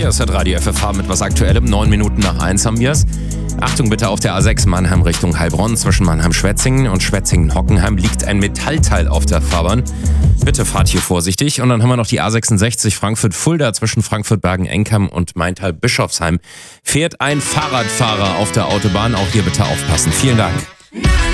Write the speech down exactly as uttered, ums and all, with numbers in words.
Hier ist das Radio F F H mit was Aktuellem. Neun Minuten nach eins haben wir es. Achtung bitte, auf der A sechs Mannheim Richtung Heilbronn. Zwischen Mannheim-Schwetzingen und Schwetzingen-Hockenheim liegt ein Metallteil auf der Fahrbahn. Bitte fahrt hier vorsichtig. Und dann haben wir noch die A sechsundsechzig Frankfurt-Fulda zwischen Frankfurt-Bergen-Enkheim und Maintal-Bischofsheim. Fährt ein Fahrradfahrer auf der Autobahn. Auch hier bitte aufpassen. Vielen Dank.